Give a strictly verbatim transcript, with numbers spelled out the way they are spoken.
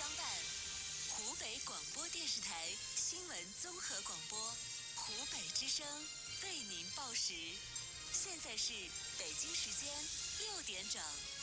办，湖北广播电视台新闻综合广播，湖北之声为您报时。现在是北京时间六点整。